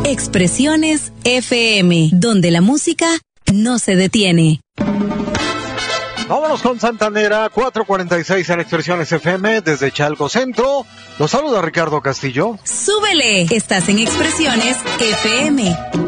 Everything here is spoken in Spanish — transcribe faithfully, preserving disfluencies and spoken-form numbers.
Expresiones F M, donde la música no se detiene. Vámonos con Santanera, cuatro cuarenta y seis en Expresiones F M, desde Chalco Centro. Los saluda Ricardo Castillo. ¡Súbele! Estás en Expresiones F M.